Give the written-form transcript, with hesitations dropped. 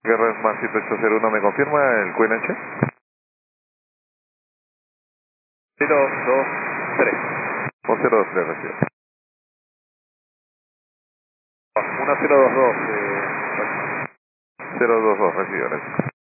Guerra más 7801, ¿me confirma el QNH? 023. 1023, recibe. 1022. 022, recibe, gracias.